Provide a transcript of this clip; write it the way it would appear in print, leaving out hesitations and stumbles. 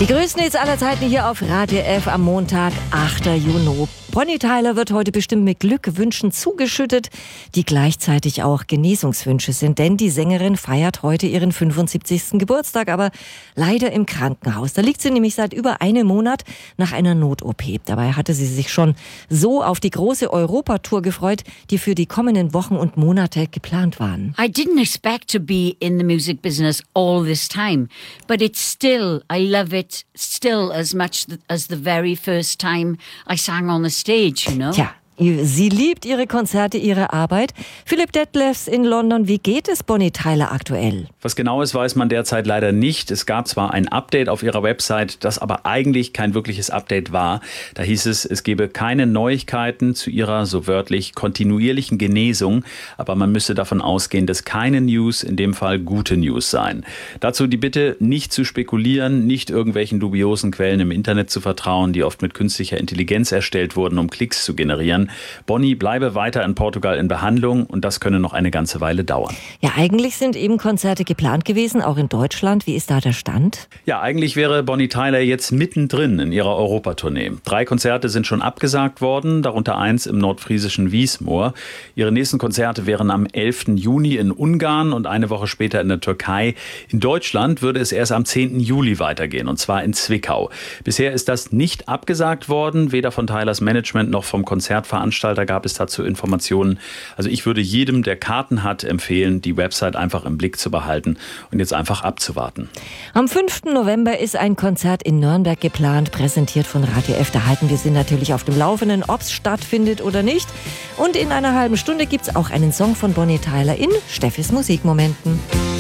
Die größten Hits aller Zeiten hier auf Radio F am Montag, 8. Juni. Bonnie Tyler wird heute bestimmt mit Glückwünschen zugeschüttet, die gleichzeitig auch Genesungswünsche sind. Denn die Sängerin feiert heute ihren 75. Geburtstag, aber leider im Krankenhaus. Da liegt sie nämlich seit über einem Monat nach einer Not-OP. Dabei hatte sie sich schon so auf die große Europatour gefreut, die für die kommenden Wochen und Monate geplant waren. I didn't expect to be in the music business all this time, but it's still, I love it still as much as the very first time I sang on the stage, you know? Tja, sie liebt ihre Konzerte, ihre Arbeit. Philipp Detlefs in London, wie geht es Bonnie Tyler aktuell? Was genau ist, weiß man derzeit leider nicht. Es gab zwar ein Update auf ihrer Website, das aber eigentlich kein wirkliches Update war. Da hieß es, es gebe keine Neuigkeiten zu ihrer, so wörtlich, kontinuierlichen Genesung. Aber man müsse davon ausgehen, dass keine News, in dem Fall gute News seien. Dazu die Bitte, nicht zu spekulieren, nicht irgendwelchen dubiosen Quellen im Internet zu vertrauen, die oft mit künstlicher Intelligenz erstellt wurden, um Klicks zu generieren. Bonnie bleibe weiter in Portugal in Behandlung und das könne noch eine ganze Weile dauern. Ja, eigentlich sind eben Konzerte geplant gewesen, auch in Deutschland. Wie ist da der Stand? Ja, eigentlich wäre Bonnie Tyler jetzt mittendrin in ihrer Europatournee. 3 Konzerte sind schon abgesagt worden, darunter eins im nordfriesischen Wiesmoor. Ihre nächsten Konzerte wären am 11. Juni in Ungarn und eine Woche später in der Türkei. In Deutschland würde es erst am 10. Juli weitergehen, und zwar in Zwickau. Bisher ist das nicht abgesagt worden, weder von Tylers Management noch vom Konzertveranstalter gab es dazu Informationen. Also ich würde jedem, der Karten hat, empfehlen, die Website einfach im Blick zu behalten und jetzt einfach abzuwarten. Am 5. November ist ein Konzert in Nürnberg geplant, präsentiert von Radio F. Da halten wir Sie natürlich auf dem Laufenden, ob es stattfindet oder nicht. Und in einer halben Stunde gibt es auch einen Song von Bonnie Tyler in Steffis Musikmomenten.